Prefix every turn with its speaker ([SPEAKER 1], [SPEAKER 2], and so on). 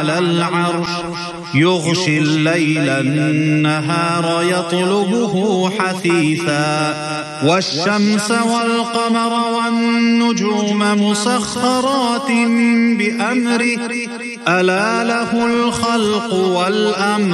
[SPEAKER 1] على العرش يغشي الليل النهار يطلبه حثيثا والشمس والقمر والنجوم مسخرات بأمره ألا له الخلق والأمر